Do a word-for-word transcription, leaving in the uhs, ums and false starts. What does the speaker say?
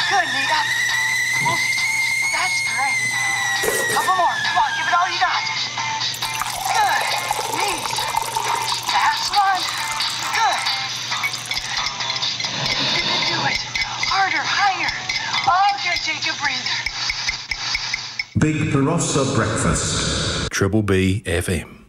Good, Nita. That's great. Couple more. Come on, give it all you got. Good. Neat. Last one. Good. You can do it. Harder, higher. Okay, take a breather. Big Barossa Breakfast. Triple B F M.